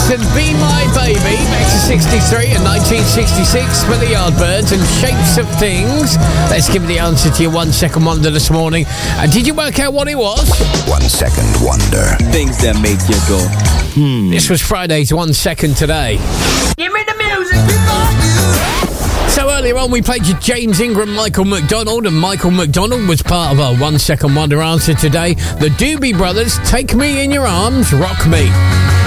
and Be My Baby, back to 63 and 1966 for the Yardbirds and Shapes of Things. Let's give you the answer to your 1 second wonder this morning. And did you work out what it was? 1 second wonder. Things that make you go, This was Friday's 1 second today. Give me the music. So earlier on we played you James Ingram, Michael McDonald, and Michael McDonald was part of our 1 second wonder answer today. The Doobie Brothers, Take Me in Your Arms, Rock Me.